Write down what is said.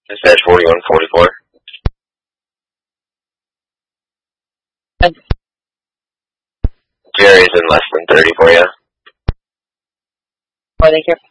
Dispatch 4144. Jerry's in less than 30 for you. Oh, thank you.